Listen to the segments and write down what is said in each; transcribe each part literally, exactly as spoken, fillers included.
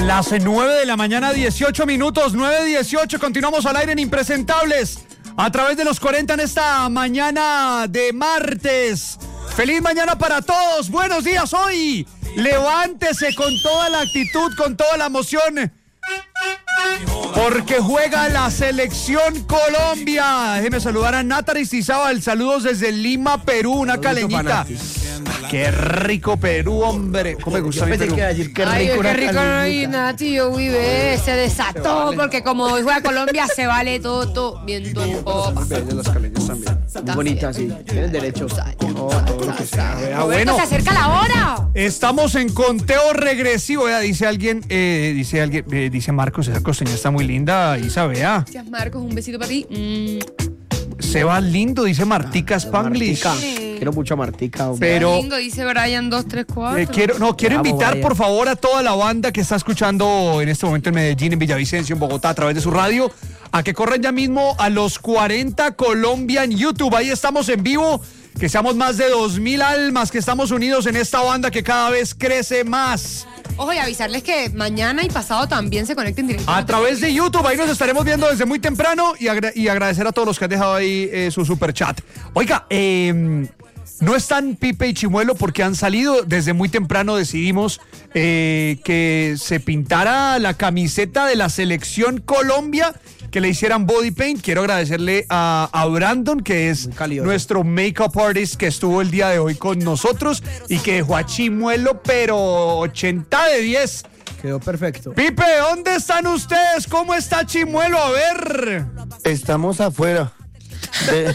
Son las nueve de la mañana, dieciocho minutos, nueve dieciocho. Continuamos al aire en Impresentables a través de los cuarenta en esta mañana de martes. Feliz mañana para todos. Buenos días hoy. Levántese con toda la actitud, con toda la emoción, porque juega la selección Colombia. Déjeme saludar a Natalie Tizábal. Saludos desde Lima, Perú. Una caleñita. Qué rico Perú, hombre. ¿Cómo me gusta mi Perú? Decir, qué rico, Ay, qué rico, no, y calenita. Nati, yo vive, se desató, vale. Porque como hoy juega Colombia, se vale todo, todo, viento en popa. De las caleñas también. Muy bonita, sí. Tienes derecho. Oh, todo lo que sea. Ah, bueno. Se acerca la hora. Estamos en conteo regresivo. Vea, dice alguien, eh, dice alguien, eh, dice Marcos, esa costeña está muy linda, Isa, vea. Gracias, Marcos, un besito para ti. Mm. Se va lindo, dice Martica Spanglish. Martica. Quiero mucho a Martica. Hombre. Pero Lindo, dice Brian dos tres cuatro. eh, quiero, no, quiero Bravo, invitar Brian. por favor a toda la banda que está escuchando en este momento en Medellín, en Villavicencio, en Bogotá, a través de su radio, a que corran ya mismo a los cuarenta Colombia en YouTube. Ahí estamos en vivo. Que seamos más de dos mil almas que estamos unidos en esta banda que cada vez crece más. Ojo, y avisarles que mañana y pasado también se conecten directo. A través de YouTube, ahí nos estaremos viendo desde muy temprano y, agra- y agradecer a todos los que han dejado ahí eh, su super chat. Oiga, eh, no están Pipe y Chimuelo porque han salido desde muy temprano. Decidimos eh, que se pintara la camiseta de la selección Colombia, que le hicieran body paint. Quiero agradecerle a, a Brandon, que es cálido, nuestro makeup artist, que estuvo el día de hoy con nosotros y que dejó a Chimuelo, pero ochenta de diez. Quedó perfecto. Pipe, ¿dónde están ustedes? ¿Cómo está Chimuelo? A ver. Estamos afuera de,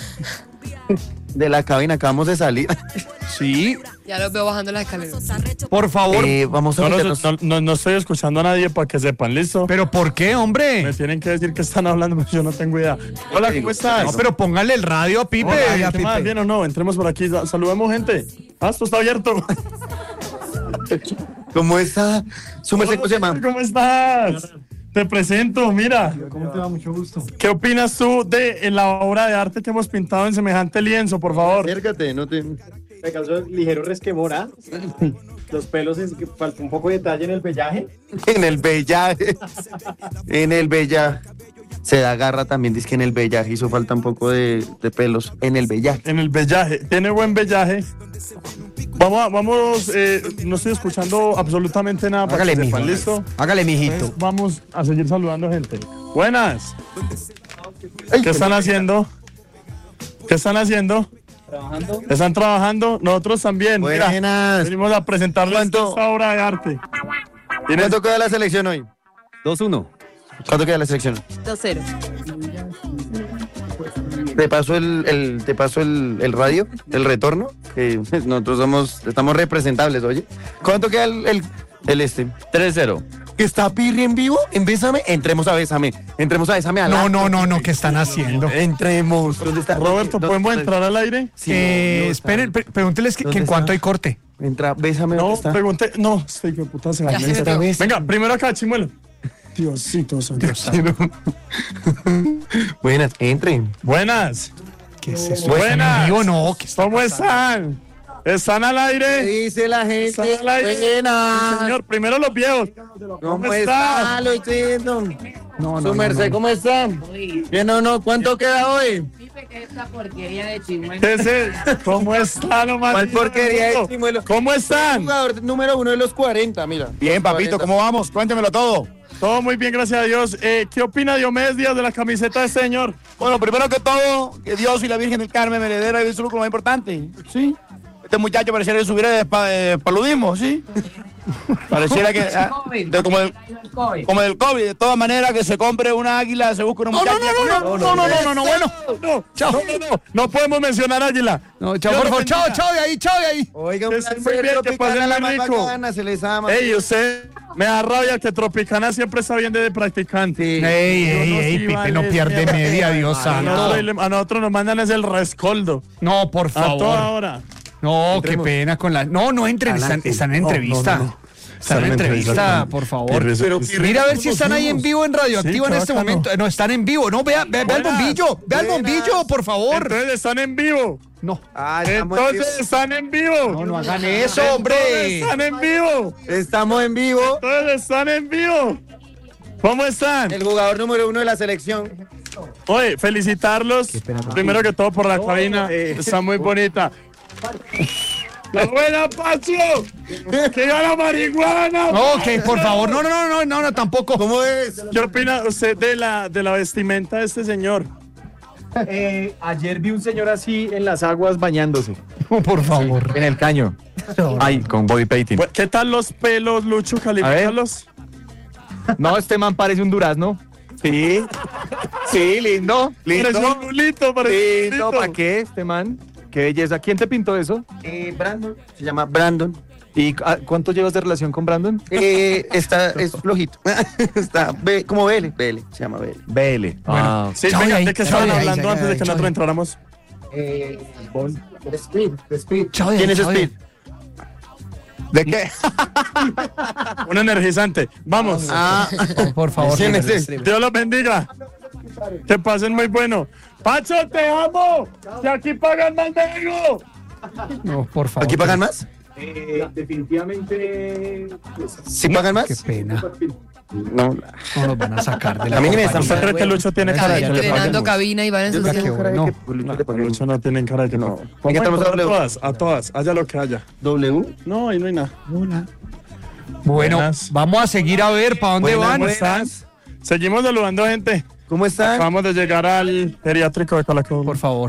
de la cabina, acabamos de salir. Sí, Ya los veo bajando las escaleras. por favor. Eh, vamos a No, no, meternos. no, no, no estoy escuchando a nadie para que sepan, ¿listo? ¿Pero por qué, Me hombre? tienen que decir que están hablando, pero yo no tengo idea. Hola, ¿cómo estás? No, pero póngale el radio a Pipe. Hola, Oiga, ¿qué más? Pipe. ¿Bien o no? Entremos por aquí, sa- saludemos gente. Ah, esto está abierto. ¿Cómo está? Su merced, ¿cómo se llama? ¿Cómo estás? Te presento, mira. ¿Cómo te va? Mucho gusto. ¿Qué opinas tú de la obra de arte que hemos pintado en semejante lienzo, por favor? Acércate, no te... Me causó ligero resquemor, ¿ah? Los pelos, es que falta un poco de detalle en el pellaje. En el bellaje. En el bellaje. Se da garra también, dice que en el bellaje hizo falta un poco de, de pelos. En el bellaje. En el bellaje. Tiene buen bellaje. Vamos, a- vamos, eh, no estoy escuchando absolutamente nada para Hágale, que mijo. sepan, ¿listo? Hágale, mijito. Entonces, vamos a seguir saludando gente. Buenas. ¿Qué están haciendo? ¿Qué están haciendo? Trabajando. ¿Están trabajando? Nosotros también. Mira, Buenas. venimos a presentarles ¿Cuánto? esta obra de arte. ¿Tienes? ¿Cuánto queda la selección hoy? dos uno. ¿Cuánto queda la selección? dos cero. Te paso el, el- te paso el, el radio, el retorno, que nosotros somos, estamos representables, oye. ¿Cuánto queda el, el, el este? tres cero. ¿Está Pirri en vivo? ¿En Bésame? Entremos a Bésame. Entremos a Bésame. al No, acto. no, no, no, ¿qué están haciendo? Entremos. ¿Dónde está? Roberto, ¿Dónde- ¿podemos dónde- entrar al aire? Sí, Eh, no, esperen, pre- pregúnteles que, que ¿Dónde en cuanto está? hay corte. Entra, Bésame. No, ¿Dónde está? pregunté. No, este hijo de puta se va Ya a se meter. metió. vez. Venga, primero acá, Chimuelo. Diosito santo. Buenas, entren. Buenas. ¿Qué es eso? Buenas. ¿Están en vivo? No, ¿qué está ¿Cómo pasando? están? ¿Están al aire? Dice la gente. ¿Están al aire? Buenas. Señor, primero los viejos. ¿Cómo está? Lo estoy viendo. No, Su merced, ¿cómo están? Bien o no, ¿cuánto queda hoy? ¿Qué es el- ¿Cómo están, lo más ¿Cuál lindo del porquería mundo? es, Chimuelo? ¿Cómo están? Jugador número uno de los cuarenta, mira. Bien, papito, ¿cómo vamos? Cuéntemelo todo. Todo muy bien, gracias a Dios. Eh, ¿Qué opina Diomedes Díaz de la camiseta de este señor? Bueno, primero que todo, que Dios y la Virgen del Carmen me le den el lo más importante, ¿sí? Este muchacho pareciera que subiera de pa- de paludismo, ¿sí? Pareciera que... ah, de- como, del, como del COVID. De todas maneras, que se compre una águila, se busque una No, muchacha... no, no, no, no, no, no, no, no, no, bueno. No, chao. No, no, no, no podemos mencionar Águila. No, chao, Dios por los favor, chao, bendiga. chao de ahí, chao de ahí. Oiga, Que una estén muy bien, que Tropicana, pasen la muy más rico. bacana, se les ama. Ey, usted me da rabia que Tropicana siempre está bien de practicante. Sí. Ey, ey, Yo no ey, sí Pipe, no vale, pierde mierda. media, Dios A santo. nosotros, le- a nosotros nos mandan es el rescoldo. No, por A toda favor. hora. No, qué Entremos. pena con la... No, no entren, están, Adelante. están en No, no, entrevista. no, no. Están en entrevista, por favor. Pero, Pero, Mira a ver si están ahí en vivo en Radioactiva Sí, en este bacano. momento. No, están en vivo. No, vea, vea, vea el Buenas, bombillo. Vea el buenas. bombillo, por favor. Entonces están en vivo. No. Ah, estamos en Entonces vivo. están en vivo. No, no hagan eso, Entonces hombre. están en vivo. Estamos en vivo. Entonces están en vivo. ¿Cómo están? El jugador número uno de la selección. Oye, felicitarlos. Primero que todo por la cabina. Está muy bonita. ¡La buena Pacho! ¡Que gana marihuana! Ok, por favor, no, no, no, no, no, no, tampoco. ¿Cómo es? ¿Qué opina usted de la, de la vestimenta de este señor? Eh, ayer vi un señor así en las aguas bañándose. Por favor. En el caño. Ay, con body painting. ¿Qué tal los pelos, Lucho? Califícalos. No, este man parece un durazno. Sí. Sí, lindo. Parece Lindo. un bulito, parece un Lindo. bulito. ¿Para qué este man? Qué belleza. ¿Quién te pintó eso? Eh, Brandon. Se llama Brandon. ¿Y ah, cuánto llevas de relación con Brandon? Eh, está, es flojito. Está ve- como Vele. Vele. Se llama Vele. B L. Ah, Sí, Chao, venga, ahí, ¿de qué chao, estaban ahí, hablando chao, antes de ahí, que chao, nosotros ahí. entráramos? Eh, Bon, Speed, Speed. Chao de ¿Quién ahí, es chao de ahí. Speed? ¿de qué? Un energizante. Vamos. Ah, Por favor. ¿quién es ese? Dios los bendiga. Que pasen muy bueno. Pacho, te amo. Que aquí pagan más negro. No, por favor. ¿Aquí pagan más? Eh, definitivamente. pues, ¿Sí pagan más? Qué pena. No. No nos van a sacar de la A mí ni me compañía. están ¿Usted cree que Lucho tiene cara de que le Estrenando paguen? cabina y van en Yo su no qué tengo cara de bueno. que Lucho le paguen. Lucho no tiene cara de que no. No. Vamos ¿Qué tenemos a a W? todas, a todas, haya lo que haya. W. No, ahí no hay nada. Bueno, Buenas. vamos a seguir a ver para dónde Buenas, van. ¿Cómo están? Seguimos saludando gente. ¿Cómo están? Acabamos de llegar al geriátrico de Colacao. Por favor.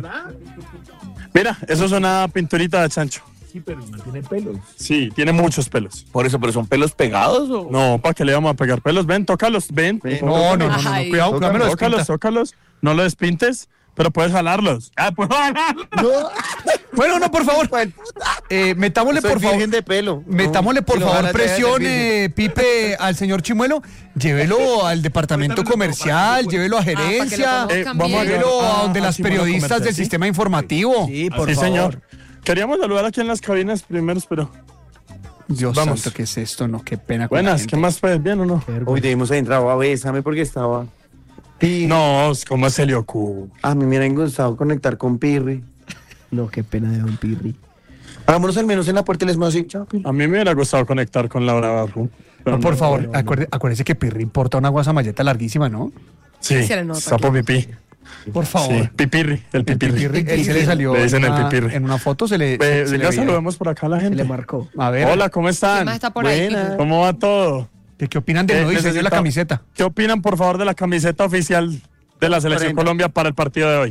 Mira, eso es una pinturita de chancho. sí, pero no tiene pelos. Sí, tiene muchos pelos. Por eso, pero son pelos pegados o. No, ¿para qué le vamos a pegar pelos? Ven, tócalos, ven. No, no, no, no, no, Ay. cuidado, cuidado, me lo Tócalos, despinta. tócalos. No lo despintes, pero puedes jalarlos. Ah, puedo jalarlos. Bueno, no, por favor. Eh, metámosle, Soy por favor. virgen de pelo. Metámosle, por Si lo favor, jalas, ya eres presión, virgen. eh, Pipe, al señor Chimuelo. Llévelo al departamento comercial, llévelo a gerencia, Ah, para que lo Eh, podamos vamos a cambiar. llévelo Ah, a donde ah, las sí, bueno, periodistas comercial, del ¿sí? sistema informativo. Sí, por Sí, favor. señor. Queríamos saludar aquí en las cabinas primeros, pero. Dios Vamos. santo, ¿qué es esto? No, qué pena. con la Buenas, gente. ¿qué más pues? ¿Bien o no? Hoy debimos haber entrado a Bésame porque estaba. Pirri. No, ¿cómo se le ocurre? A mí me hubiera gustado conectar con Pirri. No, qué pena de Don Pirri. Hagámonos al menos en la puerta y les mando así. Chao, Pirri. A mí me hubiera gustado conectar con Laura Barru. No, por favor, acuerde- acuérdese que Pirri importa una guasamalleta larguísima, ¿no? Sí, Se le nota sapo pipí. Por favor. Sí, pipirri, el El pipirri. Pipirri, él se le salió Le dicen en, el una, Pipirri. en una foto, se le, Eh, se- se le venga, veía. saludemos por acá a la Se le gente. marcó. A ver, Hola, ¿cómo ¿Quién están? más está por ahí? Buena. ¿Cómo va todo? ¿qué, qué opinan del Eh, nuevo diseño de la necesita- camiseta? ¿Qué opinan, por favor, de la camiseta oficial de la Selección cuarenta. Colombia para el partido de hoy?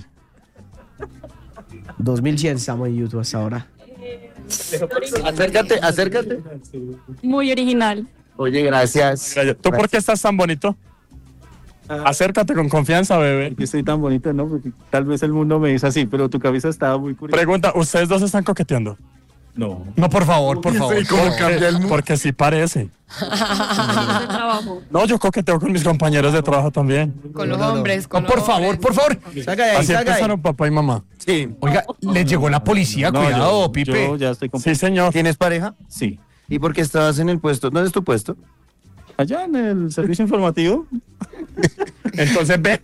dos mil cien estamos en YouTube hasta ahora. Acércate, acércate. Muy original. Oye, gracias. Mira, ¿Tú por qué estás tan bonito? Acércate con confianza, bebé. Yo estoy tan bonito, ¿no? Porque tal vez el mundo me dice así, pero tu cabeza estaba muy curiosa. Pregunta, ¿ustedes dos están coqueteando? No. No, por favor, por favor. Porque, porque sí parece. De trabajo. No, yo coqueteo con mis compañeros de trabajo también. Con los hombres, con No, por los favor, hombres. por favor. Salga de ahí, Así salga de ahí. empezaron papá y mamá. Sí. Oiga, le llegó la policía, No, cuidado, yo- Pipe. Yo ya estoy con... Sí, señor. ¿Tienes pareja? Sí. ¿Y por qué estabas en el puesto? ¿Dónde es tu puesto? Allá en el servicio informativo. Entonces ve.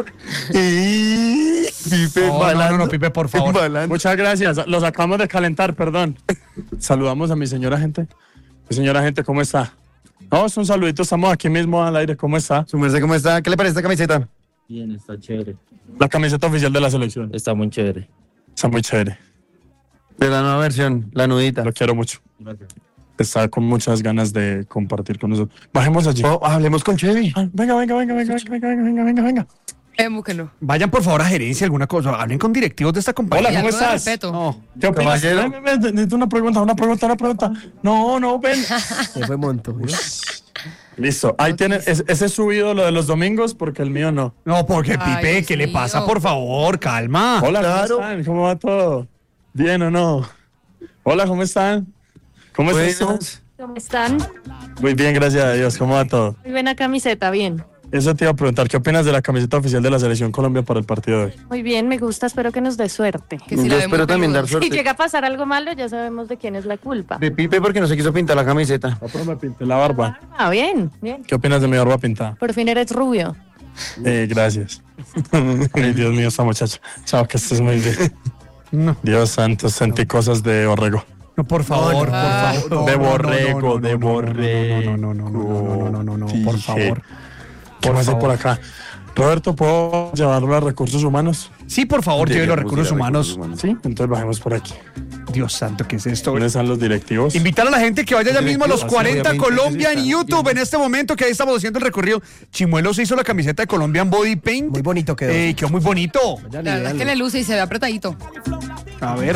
Y... Pipe, No, no, no, embalando. no, Pipe, por favor. Embalando. Muchas gracias. Los acabamos de calentar, perdón. Saludamos a mi señora gente. Mi señora gente, ¿cómo está? No, es un saludito. Estamos aquí mismo al aire. ¿Cómo está? Su merced, ¿cómo está? ¿Qué le parece esta camiseta? Bien, está chévere. La camiseta oficial de la selección. Está muy chévere. Está muy chévere. De la nueva versión, la nudita. Lo quiero mucho. Gracias. Está con muchas ganas de compartir con nosotros. Bajemos allí. Oh, hablemos con Chevy. Ah, Venga, venga, venga, venga, venga, venga, venga, venga, venga. Vemos que no. Vayan por favor a gerencia, alguna cosa. Hablen con directivos de esta compañía. Hola, ¿cómo Y a todo estás? respeto. No, ¿Qué opinas? Caballero. Ven, ven, ven, necesito una pregunta, una pregunta, una pregunta. No, no, ven. Se fue monto. ¿no? Listo. Ahí tienen. es- Ese es su ídolo de los domingos porque el mío no. no, porque Ay, Pipe, Dios ¿qué le mío. pasa? Por favor, calma. Hola, Claro. ¿cómo están? ¿Cómo va todo? ¿Bien o no? Hola, ¿cómo están? ¿Cómo estás tú? Buenas. ¿Cómo están? Muy bien, gracias a Dios. ¿Cómo va todo? Muy buena camiseta, bien. Eso te iba a preguntar. ¿Qué opinas de la camiseta oficial de la Selección Colombia para el partido de hoy? Muy bien, me gusta, espero que nos dé suerte. Que si Yo la vemos espero también peluda. dar Si suerte. llega a pasar algo malo, ya sabemos de quién es la culpa. De Pipe porque no se quiso pintar la camiseta. Pero me pinté la barba. Ah, bien, bien. ¿Qué opinas de mi barba pintada? Por fin eres rubio. Eh, gracias. Ay, Dios mío, esta muchacha. Chao, que estés muy bien. No. Dios santo, sentí cosas de borrego. No, por favor, por favor. No, de no, borrego, no, no, de no, borrego. No, no, no, no, no, no, no, no, por Dije, favor. ¿Qué más hay por acá? Roberto, ¿puedo llevarlo a recursos humanos? Sí, por favor, lleve los recursos humanos. Sí, entonces bajemos por aquí. Dios santo, ¿qué es esto? ¿Dónde están los directivos? Invitar a la gente que vaya ya mismo a los cuarenta obviamente, Colombia sí en está. YouTube en este momento, que ahí estamos haciendo el recorrido. Chimuelo se hizo la camiseta de Colombian Body Paint. Muy bonito quedó. Eh, quedó muy bonito. La verdad es que le luce y se ve apretadito. A ver.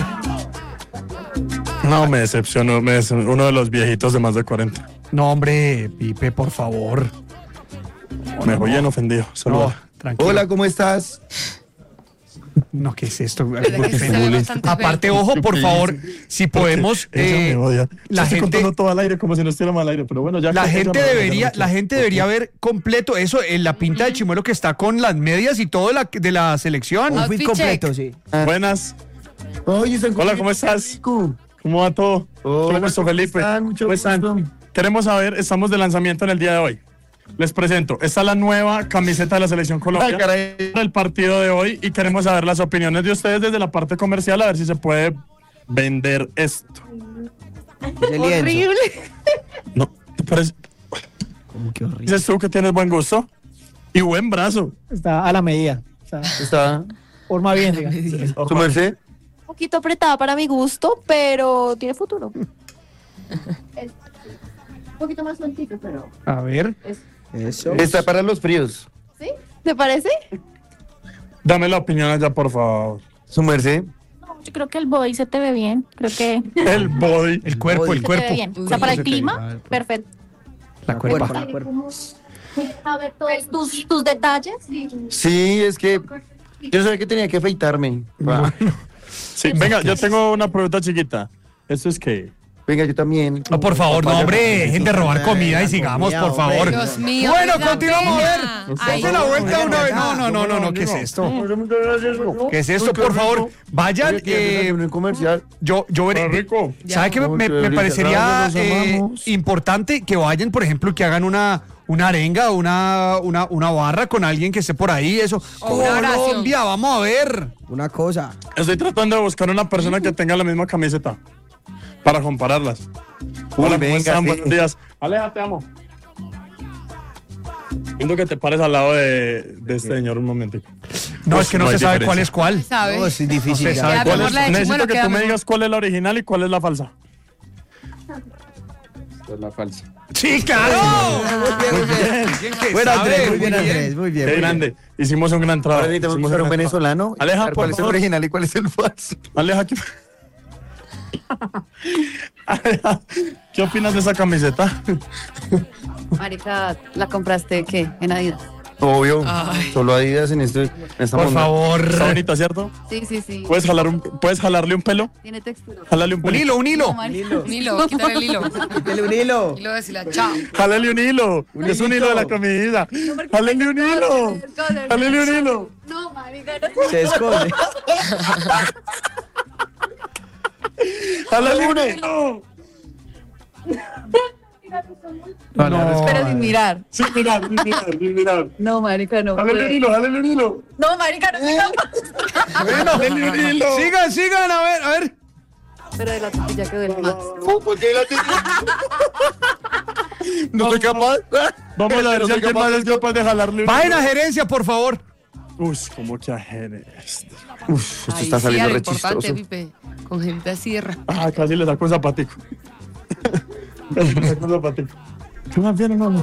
No, me decepcionó, me decepcionó uno de los viejitos de más de cuarenta. No, hombre, Pipe, por favor. Me voy bien ofendido. Saluda. No, tranquilo. Hola, ¿cómo estás? No, ¿qué es esto? verdad que se ve bastante Aparte, feo. ojo, por favor, si podemos. Ella eh, me odia. la La gente gente- contando todo al aire como si no estuviéramos al aire, pero bueno, ya. La que ella gente me odia, debería, ya la no gente debería ver completo eso, en la pinta de Chimuelo que está con las medias y todo de la, de la selección. Un Outfit fit completo, check. sí. quiero. Buenas. Oye, San Hola, ¿cómo estás? ¿Cómo va todo? Hola, Mucho gusto, ¿cómo Felipe. están? Mucho ¿Cómo están? gusto. Queremos saber, estamos de lanzamiento en el día de hoy. Les presento, esta es la nueva camiseta de la Selección Colombia Ay, caray. para el partido de hoy y queremos saber las opiniones de ustedes desde la parte comercial, a ver si se puede vender esto. Ese lienzo. Horrible. ¿No te parece? Como que horrible. Dices tú que tienes buen gusto y buen brazo. Está a la medida. O sea, ¿Está forma bien, digamos. su merced? Un poquito apretada para mi gusto, pero tiene futuro. Es un poquito más sueltito, pero... A ver. Eso. Está para los fríos. ¿Sí? ¿Te parece? Dame la opinión allá, por favor. Su merced. No, yo creo que el body se te ve bien. Creo que El body. El cuerpo, el se te ve cuerpo. bien. O sea, para el clima, perfecto. La cuerpa. La cuerpa. A ver todos tus, tus detalles. Sí, es que yo sabía que tenía que afeitarme. Va. Sí, venga, yo tengo una pregunta chiquita. ¿Esto es qué? Venga, yo también. No, por favor, no, hombre, dejen de robar comida y sigamos, por favor. Dios mío. Bueno, me da continuamos a ver. pena. Date Ay, la no. vuelta una vez. No, no, no, no, no, ¿qué es esto? ¿Qué es esto, por favor? Vayan, eh, un comercial. yo, yo veré. rico. ¿Sabe qué me, me- me Ahorita parecería nos eh, amamos. importante que vayan, por ejemplo, que hagan una, una arenga, una, una, una barra con alguien que esté por ahí, eso. O una oración. Colombia, vamos a ver. Una cosa. Estoy tratando de buscar una persona que tenga la misma camiseta para compararlas. Uy, Hola, ¿cómo venga, están? sí. Buenos días. Aleja, te amo. Siento que te pares al lado de, de este señor un momentico. No, es que no, hay se sabe diferencia. cuál es cuál. ¿Sabe? No, es difícil. se ya. sabe Queda ¿Cuál mejor es? la de Necesito Chimuelo, que queda tú me mejor. digas cuál es la original y cuál es la falsa. Esta es la falsa. Sí, claro. Alguien que Bueno, sabe, Andrés, muy bien, Andrés, muy bien. Qué muy bien. grande. Hicimos un gran trabajo. Ahora necesitamos Hicimos buscar un gran venezolano. Aleja, A ver, ¿cuál por es el favor. original y cuál es el falso? trabajo. Aleja, ¿qué... Aleja, ¿qué opinas de esa camiseta? Marica, ¿la compraste qué? En Adidas. Obvio. Ay. Solo Adidas en, este, en esta Por monda. favor. Está bonita, ¿cierto? Sí, sí, sí. ¿Puedes, jalar un, ¿Puedes jalarle un pelo? Tiene textura. Jálale un Un pelo. hilo, un hilo. Un hilo, quítale el hilo. Dele un hilo. Hilo decirle chao. Jálale un hilo. Es un hilo de la comida. Jálale un hilo. Jálale un hilo. No, marica, no. Se esconde. Jálale un hilo. No, no. Pero sin mirar. Sin mirar, sin mirar, sin mirar. No, marica, no. Jálale un hilo, jálale un hilo. No, marica, no. Bueno, Jálale un hilo. sigan, sigan, a ver, a ver. Pero de la tortilla quedó el max. ¿Por qué la tiene? No soy capaz. Vamos a ver No si soy alguien más es capaz de jalarle un Vayan hilo. a gerencia, por favor. Uy, ¿cómo que ajene esto? Uf, esto Ay, está sí, saliendo algo re importante, chistoso. Pipe. Con gente así de respeto. Ah, casi le saco un zapatico. Casi le saco un zapatico. ¿Qué más viene, no?